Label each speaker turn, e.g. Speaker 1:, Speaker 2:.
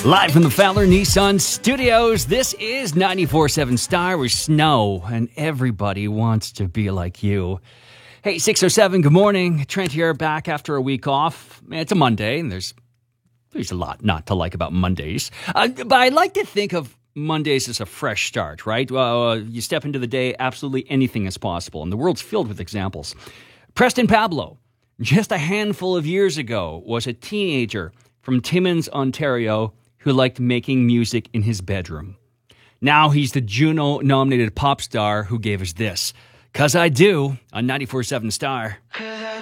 Speaker 1: Live from the Fowler Nissan Studios, this is 94.7 Star with Snow, and everybody wants to be like you. Hey, 607, good morning. Trent here, back after a week off. It's a Monday, and there's a lot not to like about Mondays. But I like to think of Mondays as a fresh start, right? You step into the day, absolutely anything is possible, and the world's filled with examples. Preston Pablo, just a handful of years ago, was a teenager from Timmins, Ontario, who liked making music in his bedroom. Now he's the Juno-nominated pop star who gave us this, 'Cause I Do, on 94.7 Star.